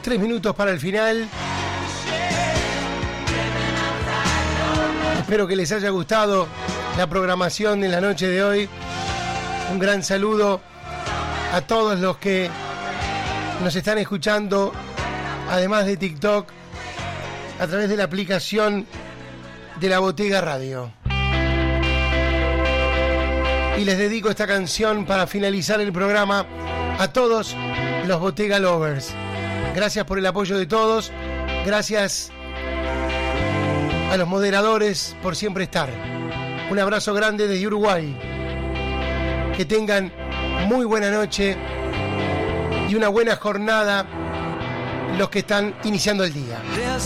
3 minutos para el final. Espero que les haya gustado la programación en la noche de hoy. Un gran saludo a todos los que nos están escuchando, además de TikTok, a través de la aplicación de La Botega Radio. Y les dedico esta canción para finalizar el programa a todos los Botega Lovers. Gracias por el apoyo de todos. Gracias a los moderadores por siempre estar. Un abrazo grande desde Uruguay. Que tengan muy buena noche y una buena jornada los que están iniciando el día.